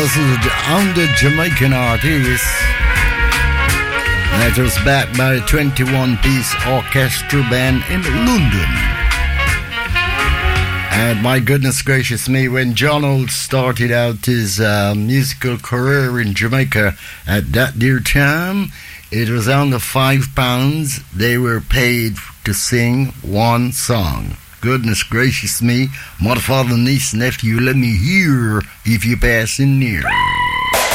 was on the Jamaican artist that was backed by a 21-piece orchestra band in London. And my goodness gracious me, when John Holt started out his musical career in Jamaica at that dear time, it was on the £5 they were paid to sing one song. Goodness gracious me, mother, father, niece, nephew, let me hear if you passing near.